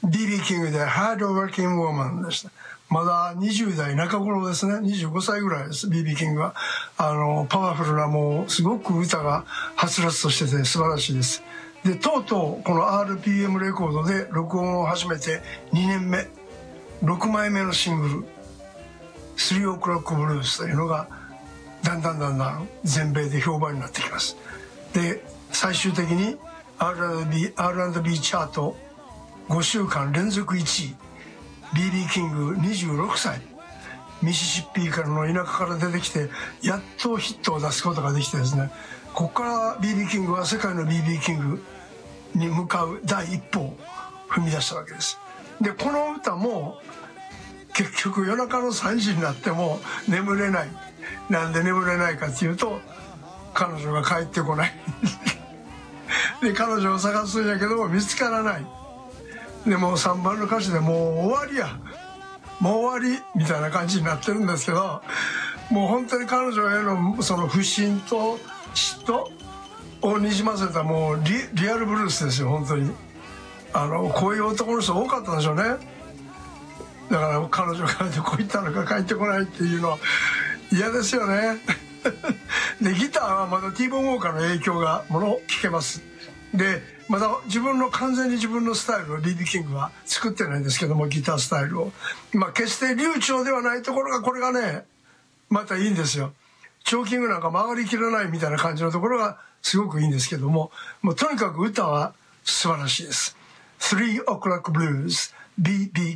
BB キングで Hard Working Woman でした。まだ20代中頃ですね。25歳ぐらいです、BB キングは。パワフルな、もうすごく歌がはつらつとしてて素晴らしいです。でとうとうこの RPM レコードで録音を始めて2年目、6枚目のシングル「3 O'Clock Blues」というのがだんだん全米で評判になってきます。で最終的に R&B チャート5週間連続1位、 BB キング26歳、ミシシッピからの田舎から出てきてやっとヒットを出すことができてですね、ここから BB キングは世界の BB キングに向かう第一歩を踏み出したわけです。でこの歌も結局夜中の3時になっても眠れない。なんで眠れないかっていうと、彼女が帰ってこないで彼女を探すんやけど見つからない。でもう3番の歌詞でもう終わりや、もう終わりみたいな感じになってるんですけど、もう本当に彼女へのその不信と嫉妬をにじませたもうリアルブルースですよ。本当にこういう男の人多かったんでしょうね。だから彼女がどこ行ったのか帰ってこないっていうのは嫌ですよねでギターはまだティーボン・ウォーカーの影響が聞けます。でまだ完全に自分のスタイルを BB キングは作ってないんですけども、ギタースタイルを決して流暢ではないところがこれがねまたいいんですよ。チョーキングなんか曲がりきらないみたいな感じのところがすごくいいんですけども、とにかく歌は素晴らしいです。3 O'Clock Blues BB